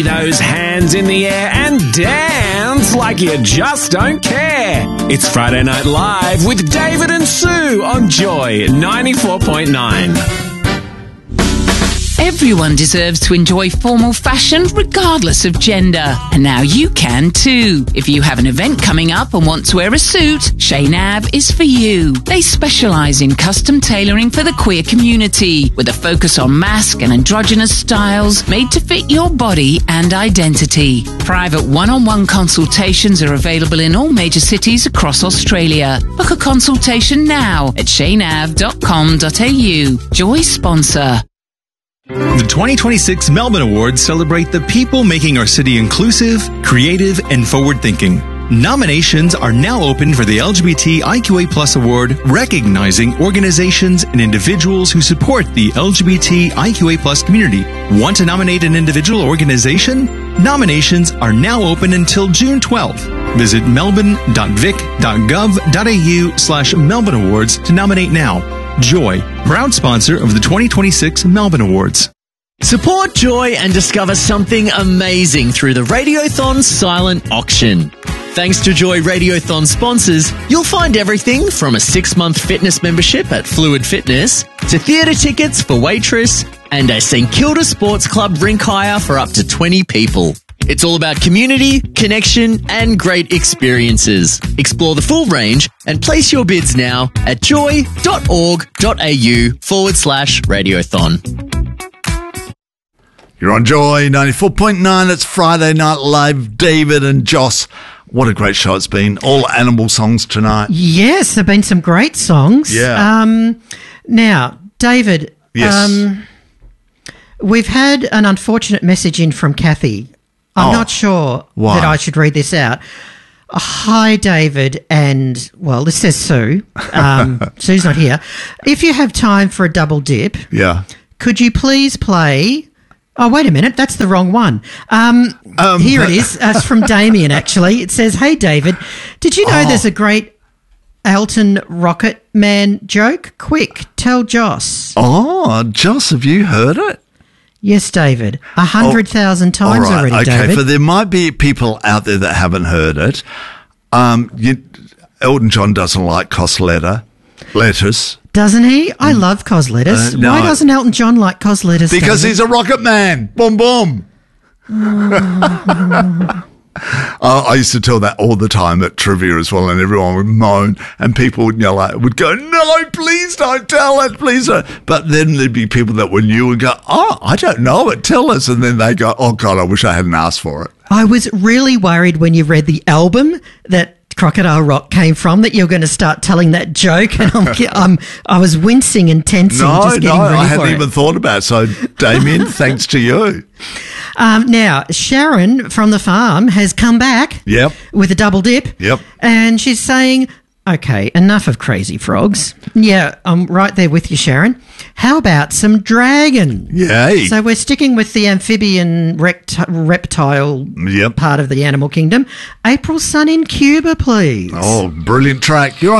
Those hands in the air and dance like you just don't care. It's Friday Night Live with David and Sue on Joy 94.9. Everyone deserves to enjoy formal fashion regardless of gender. And now you can too. If you have an event coming up and want to wear a suit, Chez Nav is for you. They specialise in custom tailoring for the queer community with a focus on masc and androgynous styles made to fit your body and identity. Private one-on-one consultations are available in all major cities across Australia. Book a consultation now at cheynav.com.au. Joy sponsor. The 2026 Melbourne Awards celebrate the people making our city inclusive, creative, and forward-thinking. Nominations are now open for the LGBTIQA+ Award, recognizing organizations and individuals who support the LGBTIQA+ community. Want to nominate an individual or organization? Nominations are now open until June 12th. Visit melbourne.vic.gov.au/Melbourne Awards to nominate now. Joy, proud sponsor of the 2026 Melbourne Awards. Support Joy and discover something amazing through the Radiothon Silent Auction. Thanks to Joy Radiothon sponsors, you'll find everything from a 6-month fitness membership at Fluid Fitness to theatre tickets for Waitress and a St Kilda Sports Club rink hire for up to 20 people. It's all about community, connection, and great experiences. Explore the full range and place your bids now at joy.org.au/Radiothon. You're on Joy 94.9. It's Friday Night Live. David and Joss. What a great show it's been. All animal songs tonight. Yes, there have been some great songs. Yeah. Now, David, Yes. we've had an unfortunate message in from Kathy. I'm not sure Why? that I should read this out. Hi, David, and, well, this says Sue. Sue's not here. If you have time for a double dip, Yeah. could you please play... Oh, wait a minute. That's the wrong one. Here it is. It's from Damien, actually. It says, hey, David, did you know there's a great Elton Rocket Man joke? Quick, tell Joss. Oh, Joss, have you heard it? Yes, David. 100,000 times All right, already, okay, David. but there might be people out there that haven't heard it. Elton John doesn't like lettuce. Doesn't he? I love cos lettuce. No. Why doesn't Elton John like cos lettuce? Because David? he's a rocket man. Boom, boom. I used to tell that all the time at trivia as well, and everyone would moan, and people would yell out, would go, no, please don't tell it, please don't. But then there'd be people that were new and go, oh, I don't know it, tell us. And then they go, oh, God, I wish I hadn't asked for it. I was really worried when you read the album that Crocodile Rock came from, that you're going to start telling that joke, and I was wincing and tensing just getting ready I for hadn't it. even thought about it. So, Damien, thanks to you. Now, Sharon from the farm has come back with a double dip. Yep. And she's saying, okay, enough of crazy frogs. Yeah, I'm right there with you, Sharon. How about some dragon? Yay. So we're sticking with the amphibian reptile part of the animal kingdom. April Sun in Cuba, please. Oh, brilliant track. You're on